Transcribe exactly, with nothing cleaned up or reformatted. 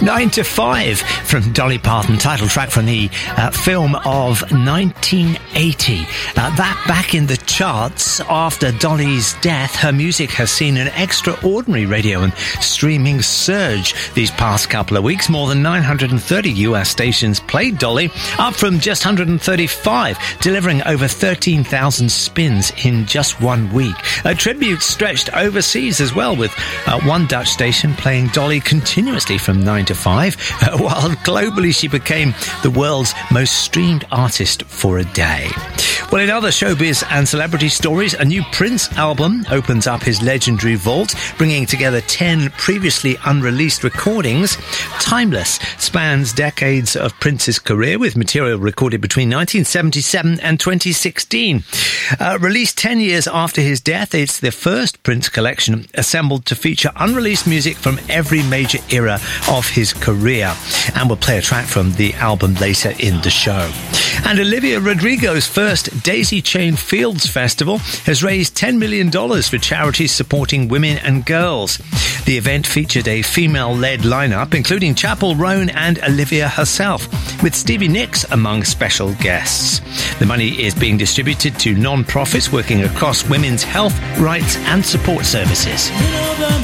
Nine to Five from Dolly Parton, title track from the uh, film of nineteen eighty. Uh, that back in the charts after Dolly's death, her music has seen an extraordinary radio and streaming surge these past couple of weeks. More than nine hundred thirty U S stations played Dolly, up from just one hundred thirty-five, delivering over thirteen thousand spins in just one week. A tribute stretched overseas as well, with uh, one Dutch station playing Dolly continuously from nine to five, uh, while globally she became the world's most streamed artist for a day. Well, in other showbiz and celebrity stories, a new Prince album opens up his legendary vault, bringing together ten previously unreleased recordings. Timeless spans decades of Prince's career, with material recorded between nineteen seventy-seven and twenty sixteen. Uh, released ten years after his death, it's the first Prince collection assembled to feature unreleased music from every major era of his career. And we'll play a track from the album later in the show. And Olivia Rodrigo's first Daisy Chain Fields Festival has raised ten million dollars for charities supporting women and girls. The event featured a female-led lineup, including Chappell Roan and Olivia herself, with Stevie Nicks among special guests. The money is being distributed to non-profits working across women's health, rights and support services.